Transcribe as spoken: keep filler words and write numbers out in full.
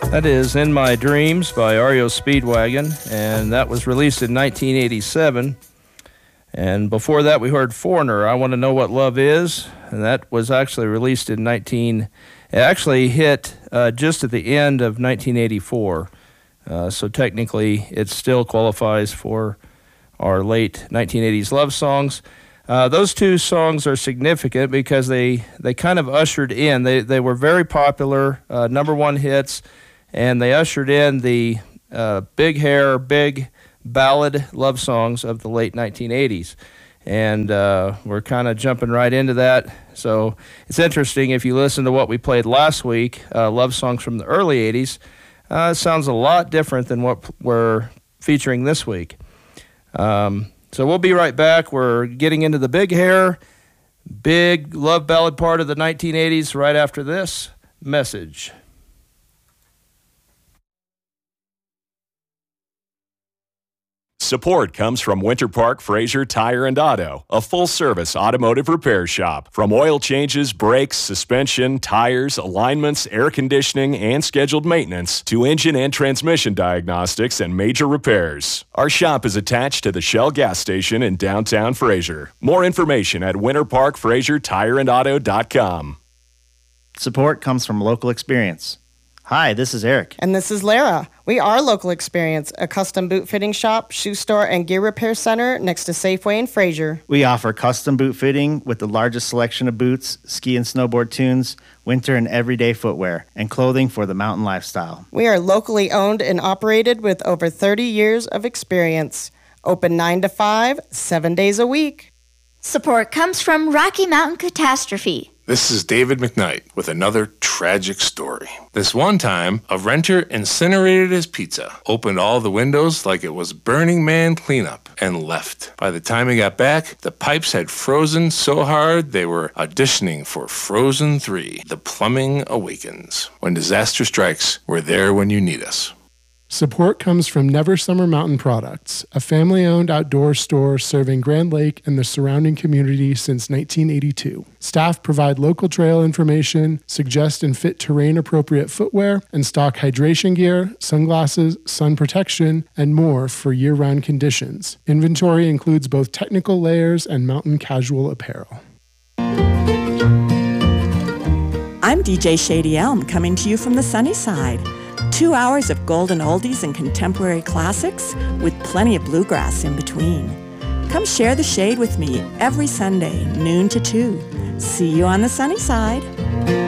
That is In My Dreams by R E O Speedwagon, and that was released in nineteen eighty-seven. And before that, we heard Foreigner, I Want to Know What Love Is, and that was actually released in nineteen. It actually hit uh, just at the end of nineteen eighty-four, uh, so technically it still qualifies for our late nineteen eighties love songs. Uh, those two songs are significant because they, they kind of ushered in. They they were very popular, uh, number one hits, and they ushered in the uh, big hair, big ballad love songs of the late nineteen eighties. And uh, we're kind of jumping right into that. So it's interesting, if you listen to what we played last week, uh, love songs from the early eighties, uh, it sounds a lot different than what we're featuring this week. Um, so we'll be right back. We're getting into the big hair, big love ballad part of the nineteen eighties right after this message. Support comes from Winter Park Fraser Tire and Auto, a full-service automotive repair shop. From oil changes, brakes, suspension, tires, alignments, air conditioning, and scheduled maintenance to engine and transmission diagnostics and major repairs. Our shop is attached to the Shell gas station in downtown Fraser. More information at winter park fraser tire and auto dot com. Support comes from Local Experience. Hi, this is Eric. And this is Lara. We are Local Experience, a custom boot fitting shop, shoe store, and gear repair center next to Safeway in Fraser. We offer custom boot fitting with the largest selection of boots, ski and snowboard tunes, winter and everyday footwear, and clothing for the mountain lifestyle. We are locally owned and operated with over thirty years of experience. Open nine to five, seven days a week. Support comes from Rocky Mountain Catastrophe. This is David McKnight with another tragic story. This one time, a renter incinerated his pizza, opened all the windows like it was Burning Man cleanup, and left. By the time he got back, the pipes had frozen so hard they were auditioning for Frozen three, The Plumbing Awakens. When disaster strikes, we're there when you need us. Support comes from Never Summer Mountain Products, a family-owned outdoor store serving Grand Lake and the surrounding community since nineteen eighty-two. Staff provide local trail information, suggest and fit terrain-appropriate footwear, and stock hydration gear, sunglasses, sun protection, and more for year-round conditions. Inventory includes both technical layers and mountain casual apparel. I'm D J Shady Elm, coming to you from the sunny side. Two hours of golden oldies and contemporary classics with plenty of bluegrass in between. Come share the shade with me every Sunday, noon to two. See you on the sunny side.